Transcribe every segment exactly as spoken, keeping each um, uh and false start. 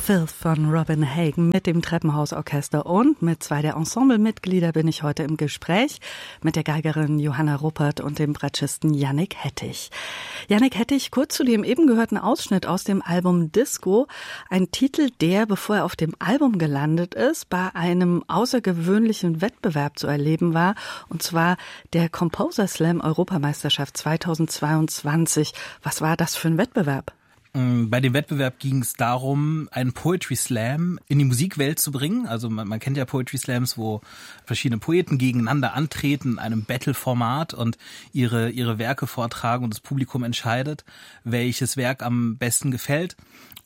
Filth von Robin Hagen mit dem Treppenhausorchester und mit zwei der Ensemblemitglieder bin ich heute im Gespräch mit der Geigerin Johanna Ruppert und dem Bratschisten Yannick Hettich. Yannick Hettich, kurz zu dem eben gehörten Ausschnitt aus dem Album Disco, ein Titel, der, bevor er auf dem Album gelandet ist, bei einem außergewöhnlichen Wettbewerb zu erleben war, und zwar der Composer Slam Europameisterschaft zweitausendzweiundzwanzig. Was war das für ein Wettbewerb? Bei dem Wettbewerb ging es darum, einen Poetry Slam in die Musikwelt zu bringen. Also man, man kennt ja Poetry Slams, wo verschiedene Poeten gegeneinander antreten in einem Battle-Format und ihre ihre Werke vortragen und das Publikum entscheidet, welches Werk am besten gefällt.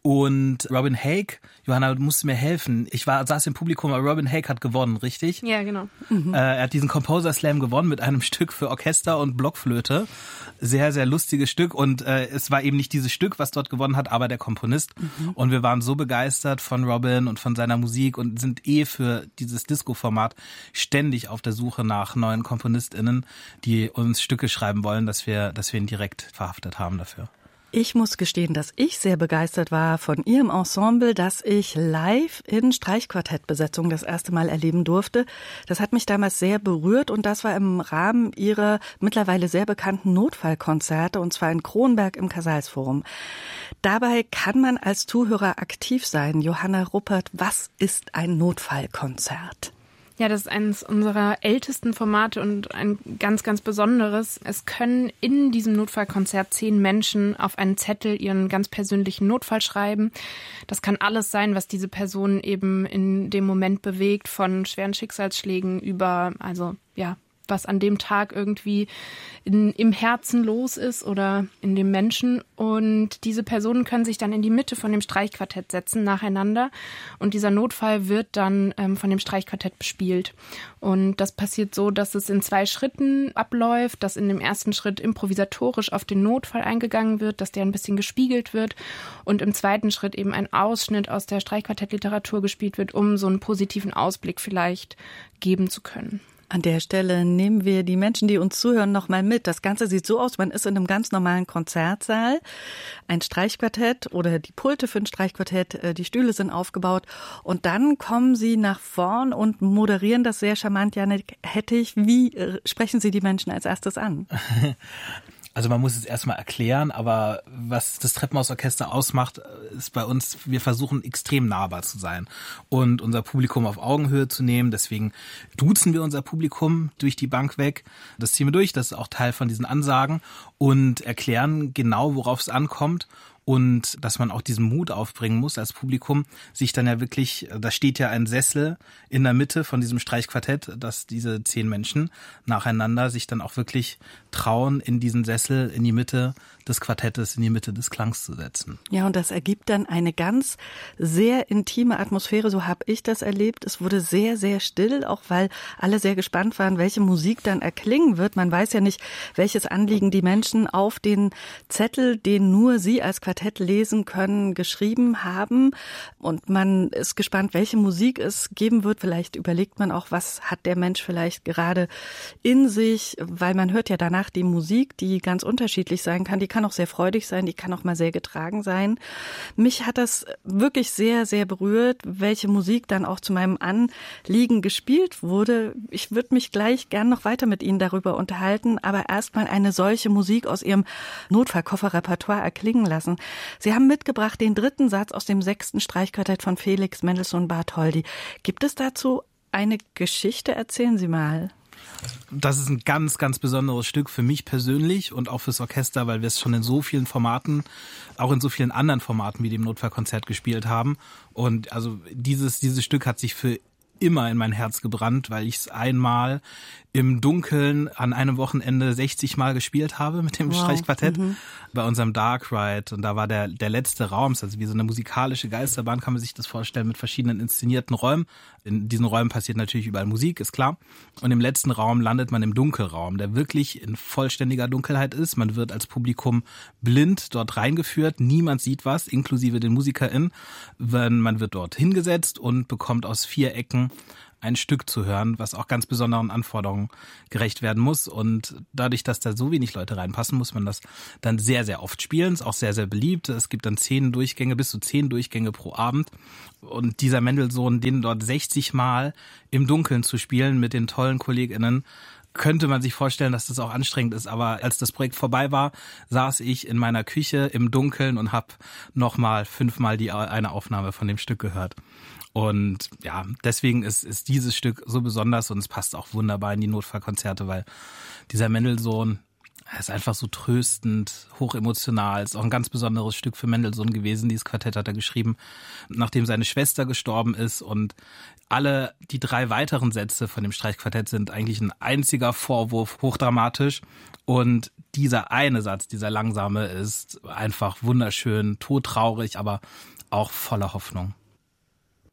Und Robin Haig, Johanna, du musst mir helfen. Ich war saß im Publikum, aber Robin Haig hat gewonnen, richtig? Ja, genau. Mhm. Äh, er hat diesen Composer Slam gewonnen mit einem Stück für Orchester und Blockflöte. Sehr, sehr lustiges Stück. Und äh, es war eben nicht dieses Stück, was dort gewonnen hat, aber der Komponist. Mhm. Und wir waren so begeistert von Robin und von seiner Musik und sind eh für dieses Disco-Format ständig auf der Suche nach neuen KomponistInnen, die uns Stücke schreiben wollen, dass wir, dass wir ihn direkt verhaftet haben dafür. Ich muss gestehen, dass ich sehr begeistert war von Ihrem Ensemble, das ich live in Streichquartettbesetzung das erste Mal erleben durfte. Das hat mich damals sehr berührt und das war im Rahmen Ihrer mittlerweile sehr bekannten Notfallkonzerte, und zwar in Kronberg im Casals-Forum. Dabei kann man als Zuhörer aktiv sein. Johanna Ruppert, was ist ein Notfallkonzert? Ja, das ist eines unserer ältesten Formate und ein ganz, ganz besonderes. Es können in diesem Notfallkonzert zehn Menschen auf einen Zettel ihren ganz persönlichen Notfall schreiben. Das kann alles sein, was diese Person eben in dem Moment bewegt, von schweren Schicksalsschlägen über, also ja, was an dem Tag irgendwie in, im Herzen los ist oder in dem Menschen. Und diese Personen können sich dann in die Mitte von dem Streichquartett setzen, nacheinander. Und dieser Notfall wird dann ähm, von dem Streichquartett bespielt. Und das passiert so, dass es in zwei Schritten abläuft, dass in dem ersten Schritt improvisatorisch auf den Notfall eingegangen wird, dass der ein bisschen gespiegelt wird und im zweiten Schritt eben ein Ausschnitt aus der Streichquartettliteratur gespielt wird, um so einen positiven Ausblick vielleicht geben zu können. An der Stelle nehmen wir die Menschen, die uns zuhören, noch mal mit. Das Ganze sieht so aus, man ist in einem ganz normalen Konzertsaal. Ein Streichquartett oder die Pulte für ein Streichquartett, die Stühle sind aufgebaut. Und dann kommen Sie nach vorn und moderieren das sehr charmant. Yannick Hettich, wie sprechen Sie die Menschen als erstes an? Also man muss es erstmal erklären, aber was das Treppenhausorchester ausmacht, ist bei uns, wir versuchen extrem nahbar zu sein und unser Publikum auf Augenhöhe zu nehmen. Deswegen duzen wir unser Publikum durch die Bank weg. Das ziehen wir durch, das ist auch Teil von diesen Ansagen, und erklären genau, worauf es ankommt. Und dass man auch diesen Mut aufbringen muss als Publikum, sich dann ja wirklich, da steht ja ein Sessel in der Mitte von diesem Streichquartett, dass diese zehn Menschen nacheinander sich dann auch wirklich trauen, in diesen Sessel, in die Mitte des Quartettes, in die Mitte des Klangs zu setzen. Ja, und das ergibt dann eine ganz sehr intime Atmosphäre, so habe ich das erlebt. Es wurde sehr, sehr still, auch weil alle sehr gespannt waren, welche Musik dann erklingen wird. Man weiß ja nicht, welches Anliegen die Menschen auf den Zettel, den nur Sie als Quartett lesen können, geschrieben haben. Und man ist gespannt, welche Musik es geben wird. Vielleicht überlegt man auch, was hat der Mensch vielleicht gerade in sich, weil man hört ja danach die Musik, die ganz unterschiedlich sein kann. Die kann auch sehr freudig sein, die kann auch mal sehr getragen sein. Mich hat das wirklich sehr, sehr berührt, welche Musik dann auch zu meinem Anliegen gespielt wurde. Ich würde mich gleich gern noch weiter mit Ihnen darüber unterhalten, aber erstmal eine solche Musik aus Ihrem Notfallkofferrepertoire erklingen lassen. Sie haben mitgebracht den dritten Satz aus dem sechsten Streichquartett von Felix Mendelssohn Bartholdy. Gibt es dazu eine Geschichte? Erzählen Sie mal. Das ist ein ganz, ganz besonderes Stück für mich persönlich und auch fürs Orchester, weil wir es schon in so vielen Formaten, auch in so vielen anderen Formaten wie dem Notfallkonzert gespielt haben. Und also dieses, dieses Stück hat sich für immer in mein Herz gebrannt, weil ich es einmal im Dunkeln an einem Wochenende sechzig Mal gespielt habe mit dem wow. Streichquartett mhm. bei unserem Dark Ride. Und da war der der letzte Raum, also wie so eine musikalische Geisterbahn, kann man sich das vorstellen, mit verschiedenen inszenierten Räumen. In diesen Räumen passiert natürlich überall Musik, ist klar. Und im letzten Raum landet man im Dunkelraum, der wirklich in vollständiger Dunkelheit ist. Man wird als Publikum blind dort reingeführt. Niemand sieht was, inklusive den MusikerInnen. Man wird dort hingesetzt und bekommt aus vier Ecken ein Stück zu hören, was auch ganz besonderen Anforderungen gerecht werden muss. Und dadurch, dass da so wenig Leute reinpassen, muss man das dann sehr, sehr oft spielen. Ist auch sehr, sehr beliebt. Es gibt dann zehn Durchgänge, bis zu zehn Durchgänge pro Abend. Und dieser Mendelssohn, den dort sechzig Mal im Dunkeln zu spielen mit den tollen KollegInnen, könnte man sich vorstellen, dass das auch anstrengend ist. Aber als das Projekt vorbei war, saß ich in meiner Küche im Dunkeln und habe nochmal fünfmal die eine Aufnahme von dem Stück gehört. Und ja, deswegen ist, ist dieses Stück so besonders und es passt auch wunderbar in die Notfallkonzerte, weil dieser Mendelssohn, er ist einfach so tröstend, hochemotional. Ist auch ein ganz besonderes Stück für Mendelssohn gewesen. Dieses Quartett hat er geschrieben, nachdem seine Schwester gestorben ist. Und alle die drei weiteren Sätze von dem Streichquartett sind eigentlich ein einziger Vorwurf, hochdramatisch. Und dieser eine Satz, dieser langsame, ist einfach wunderschön, todtraurig, aber auch voller Hoffnung.